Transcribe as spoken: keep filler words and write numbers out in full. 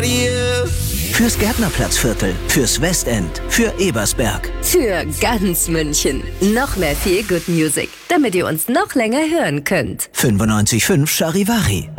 you. Fürs Gärtnerplatzviertel, fürs Westend, für Ebersberg. Für ganz München. Noch mehr Feel Good Music, damit ihr uns noch länger hören könnt. fünfundneunzig Komma fünf Charivari.